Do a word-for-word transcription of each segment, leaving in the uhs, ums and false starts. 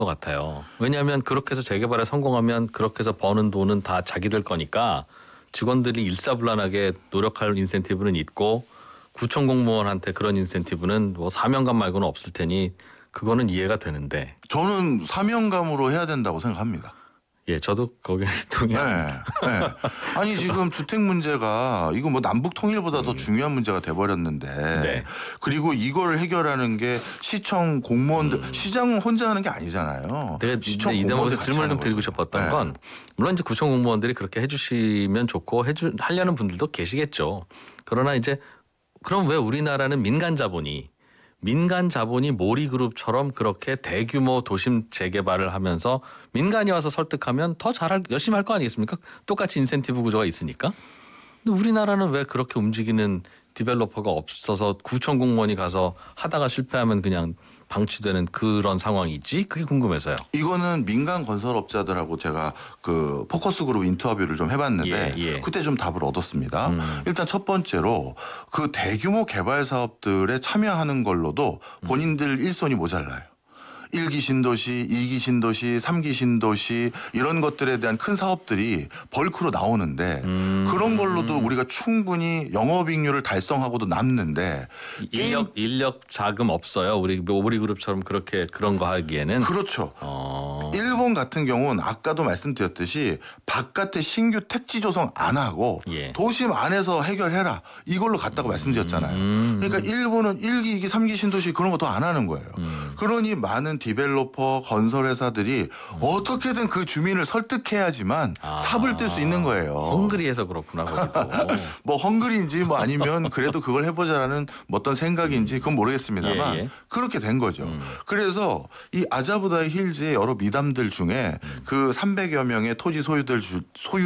것 같아요. 왜냐하면 그렇게 해서 재개발에 성공하면 그렇게 해서 버는 돈은 다 자기들 거니까 직원들이 일사불란하게 노력할 인센티브는 있고 구청 공무원한테 그런 인센티브는 뭐 사명감 말고는 없을 테니 그거는 이해가 되는데. 저는 사명감으로 해야 된다고 생각합니다. 예, 저도 거기에 동의합니다. 네, 네. 아니 지금 주택 문제가 이거 뭐 남북 통일보다 음. 더 중요한 문제가 돼버렸는데 네. 그리고 이걸 해결하는 게 시청 공무원들 음. 시장 혼자 하는 게 아니잖아요. 내가 시청 이 대목에서 질문을 좀 드리고 싶었던 네. 건 물론 이제 구청 공무원들이 그렇게 해주시면 좋고 해주 하려는 분들도 계시겠죠. 그러나 이제 그럼 왜 우리나라는 민간 자본이 민간 자본이 모리그룹처럼 그렇게 대규모 도심 재개발을 하면서 민간이 와서 설득하면 더 잘할 열심히 할 거 아니겠습니까? 똑같이 인센티브 구조가 있으니까. 근데 우리나라는 왜 그렇게 움직이는 디벨로퍼가 없어서 구청 공무원이 가서 하다가 실패하면 그냥 방치되는 그런 상황이 있지? 그게 궁금해서요. 이거는 민간 건설업자들하고 제가 그 포커스 그룹 인터뷰를 좀 해봤는데 예, 예. 그때 좀 답을 얻었습니다. 음. 일단 첫 번째로 그 대규모 개발 사업들에 참여하는 걸로도 본인들 일손이 모자라요. 일 기 신도시, 이 기 신도시, 삼 기 신도시 이런 것들에 대한 큰 사업들이 벌크로 나오는데 음. 그런 걸로도 우리가 충분히 영업이익률을 달성하고도 남는데 인력 인력 자금 없어요. 우리 오리그룹처럼 그렇게 그런 거 하기에는. 그렇죠. 어. 일본 같은 경우는 아까도 말씀드렸듯이 바깥에 신규 택지 조성 안 하고 예. 도심 안에서 해결해라 이걸로 갔다고 음. 말씀드렸잖아요. 음. 그러니까 일본은 일 기, 이 기, 삼 기 신도시 그런 거 더 안 하는 거예요. 음. 그러니 많은 디벨로퍼 건설회사들이 음. 어떻게든 그 주민을 설득해야지만 아. 삽을 뜰 수 있는 거예요. 헝그리에서 그렇구나. 거기도. 뭐 헝그리인지 뭐 아니면 그래도 그걸 해보자라는 뭐 어떤 생각인지 그건 모르겠습니다만 예, 예. 그렇게 된 거죠. 음. 그래서 이 아자부다이 힐즈의 여러 미담들 중에 음. 그 삼백여 명의 토지 소유들 주,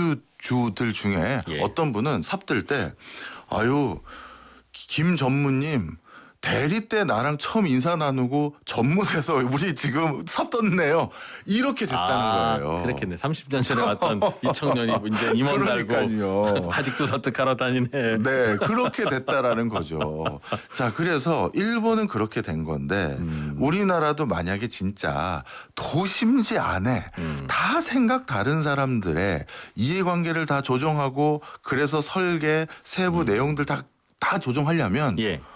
소유주들 중에 예. 어떤 분은 삽 뜰 때 아유 김 전무님 대리 때 나랑 처음 인사 나누고 전문에서 우리 지금 삽 떴네요. 이렇게 됐다는 아, 거예요. 그렇겠네. 삼십 년 전에 왔던 이 청년이 이제 임원 달고 아직도 설득하러 다니네. 네. 그렇게 됐다라는 거죠. 자, 그래서 일본은 그렇게 된 건데 음. 우리나라도 만약에 진짜 도심지 안에 음. 다 생각 다른 사람들의 이해관계를 다 조정하고 그래서 설계 세부 음. 내용들 다, 다 조정하려면 예.